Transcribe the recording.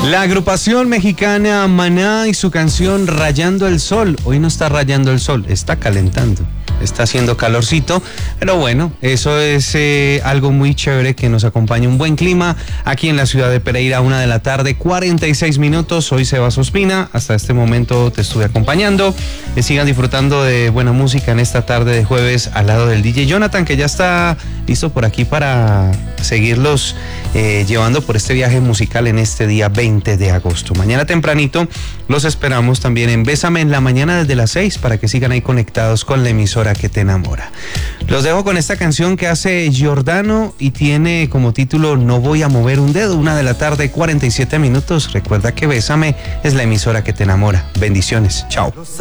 La agrupación mexicana Maná y su canción Rayando el Sol. Hoy no está rayando el sol, está calentando. Está haciendo calorcito, pero bueno, eso es algo muy chévere, que nos acompañe un buen clima aquí en la ciudad de Pereira, 1:46 p.m. Soy Sebas Ospina, hasta este momento te estuve acompañando. Sigan disfrutando de buena música en esta tarde de jueves al lado del DJ Jonathan, que ya está listo por aquí para seguirlos llevando por este viaje musical en este día 20 de agosto. Mañana tempranito los esperamos también en Bésame en la mañana desde las 6 para que sigan ahí conectados con la emisora que te enamora. Los dejo con esta canción que hace Giordano y tiene como título No voy a mover un dedo, 1:47 p.m. Recuerda que Bésame es la emisora que te enamora. Bendiciones, chao.